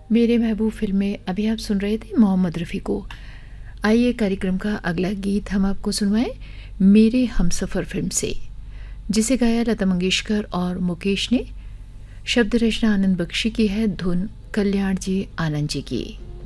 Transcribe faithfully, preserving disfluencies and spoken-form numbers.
मेरे महबूब फिल्म में अभी आप सुन रहे थे मोहम्मद रफ़ी को। आइए कार्यक्रम का अगला गीत हम आपको सुनवाएं मेरे हमसफ़र फिल्म से, जिसे गाया लता मंगेशकर और मुकेश ने। शब्द रचना आनंद बख्शी की है, धुन कल्याण जी आनंद जी की।